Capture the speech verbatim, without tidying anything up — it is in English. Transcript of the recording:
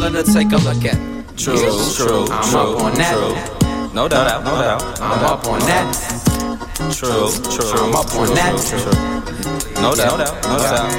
Let's take a look at. True, true, I'm true, up on that. true. No doubt, no doubt. I'm up on that. True, true. I'm up on that. No doubt, no doubt.